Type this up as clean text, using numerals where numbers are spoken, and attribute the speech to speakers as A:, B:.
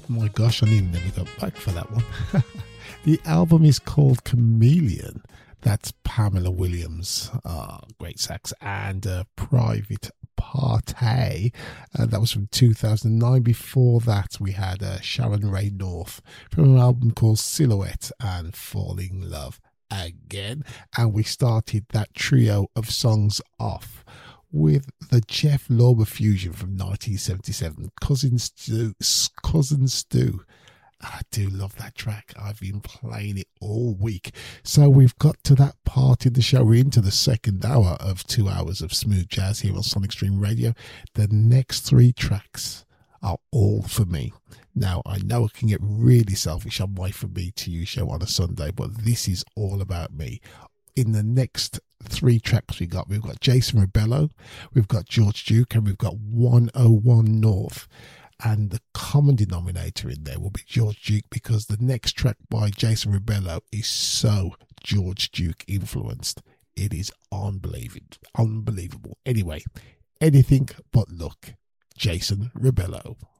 A: My gosh, I didn't even go back for that one. The album is called Chameleon. That's Pamela Williams, great sax, and Private Party. That was from 2009. Before that, we had Sharon Ray North from an album called Silhouette and Falling in Love Again. And we started that trio of songs off with the Jeff Lorber fusion from 1977, Cousin Stew. I do love that track. I've been playing it all week. So we've got to that part in the show. We're into the second hour of 2 hours of smooth jazz here on Sonic Stream Radio. The next three tracks are all for me. Now, I know I can get really selfish on my For Me To You show on a Sunday, but this is all about me. In the next three tracks we've got Jason Rebello, we've got George Duke, and we've got 101 North. And the common denominator in there will be George Duke, because the next track by Jason Rebello is so George Duke influenced. It is unbelievable. Anyway, anything but luck. Jason Rebello.